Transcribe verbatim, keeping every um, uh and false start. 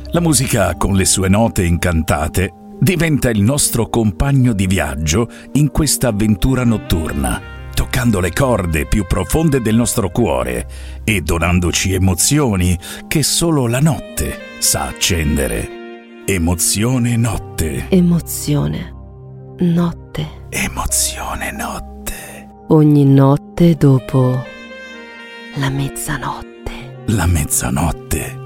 La musica, con le sue note incantate, diventa il nostro compagno di viaggio in questa avventura notturna, toccando le corde più profonde del nostro cuore e donandoci emozioni che solo la notte sa accendere. Emozione notte. Emozione notte. Emozione notte. Ogni notte dopo la mezzanotte. La mezzanotte.